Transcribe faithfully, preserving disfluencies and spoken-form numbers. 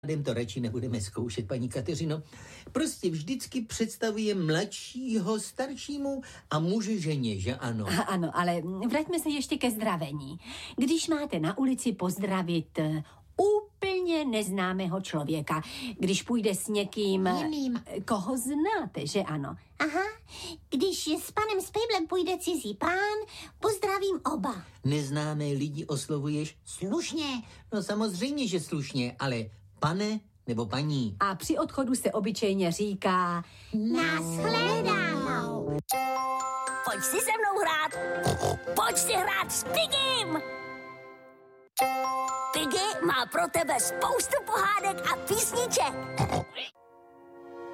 to radši nebudeme zkoušet, paní Kateřino. Prostě vždycky představuje mladšího staršímu a muže ženě, že ano? A, ano, ale vraťme se ještě ke zdravení. Když máte na ulici pozdravit úplně neznámého člověka, když půjde s někým, Jiným. koho znáte, že ano? Aha, když s panem Spejblem půjde cizí pán, pozdravím oba. Neznámé lidi oslovuješ? Slušně. No samozřejmě, že slušně, ale pane nebo paní. A při odchodu se obyčejně říká Nashledanou. Pojď si se mnou hrát. Pojď si hrát s Pigim. Piggy má pro tebe spoustu pohádek a písniček.